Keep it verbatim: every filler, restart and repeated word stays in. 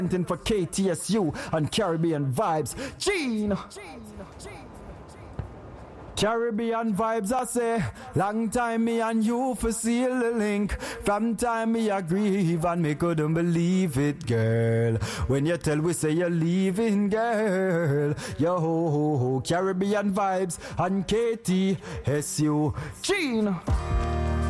for K T S U and Caribbean Vibes. Gene! Caribbean Vibes, I say. Long time me and you for seal the link. From time me I grieve and me couldn't believe it, girl. When you tell we say you're leaving, girl. Yo ho ho ho. Caribbean Vibes and K T S U. Gene!